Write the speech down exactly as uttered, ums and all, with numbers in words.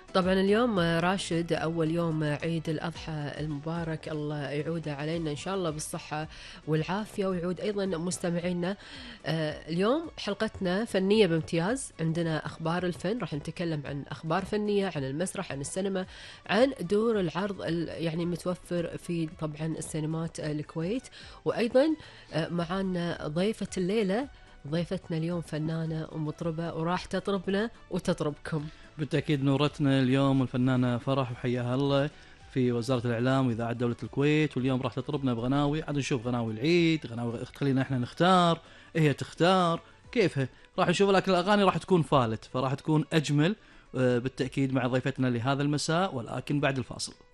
طبعا اليوم راشد أول يوم عيد الأضحى المبارك، الله يعوده علينا إن شاء الله بالصحة والعافية، ويعود أيضا مستمعينا. آه، اليوم حلقتنا فنية بامتياز، عندنا أخبار الفن، راح نتكلم عن أخبار فنية، عن المسرح، عن السينما، عن دور العرض ال- يعني متوفر في طبعا السينمات الكويت. وأيضا آه، معانا ضيفة الليلة، ضيفتنا اليوم فنانة ومطربة، وراح تطربنا وتطربكم. بالتأكيد نورتنا اليوم الفنانة فرح، وحياها الله في وزارة الإعلام وإذاعة دولة الكويت. واليوم راح تطربنا بغناوي، عاد نشوف غناوي العيد، غناوي خلينا احنا نختار، إيه هي تختار كيفها راح نشوف، لكن الأغاني راح تكون فالت، فراح تكون أجمل آه، بالتأكيد مع ضيفتنا لهذا المساء، ولكن بعد الفاصل.